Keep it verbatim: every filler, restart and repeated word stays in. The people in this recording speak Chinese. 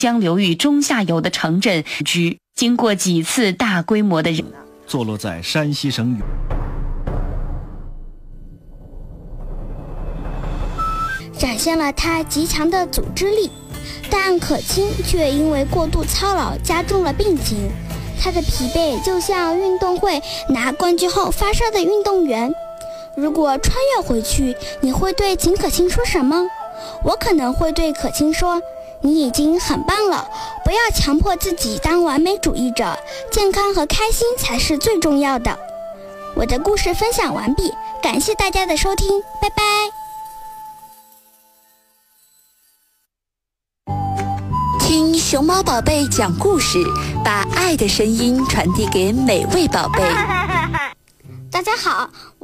江流域中下游的城镇居，经过几次大规模的人坐落在山西省永展现了他极强的组织力，但可卿却因为过度操劳加重了病情。他的疲惫就像运动会拿冠军后发烧的运动员。如果穿越回去，你会对秦可卿说什么？我可能会对可卿说，你已经很棒了，不要强迫自己当完美主义者，健康和开心才是最重要的。我的故事分享完毕，感谢大家的收听，拜拜。 听熊猫宝贝讲故事，把爱的声音传递给每位宝贝。 大家好。